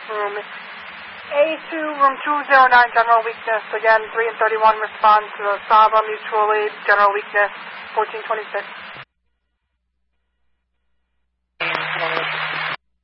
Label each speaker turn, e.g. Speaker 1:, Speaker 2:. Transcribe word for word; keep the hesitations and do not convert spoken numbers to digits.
Speaker 1: room A two, room two oh nine, general weakness. Again, three and thirty-one response to the Saba Mutual Aid, general weakness, fourteen twenty-six.